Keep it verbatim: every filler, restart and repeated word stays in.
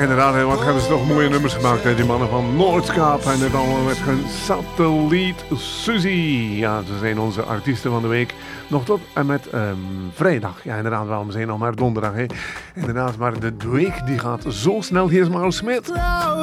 inderdaad. Hè, wat hebben ze toch mooie nummers gemaakt, hè, die mannen van Noordkaap. En het allemaal met hun Satelliet Suzy. Ja, ze zijn onze artiesten van de week. Nog tot en met um, vrijdag. Ja, inderdaad wel. We zijn nog maar donderdag. Hè. Inderdaad, maar de week die gaat zo snel. Hier is Mauro Smit.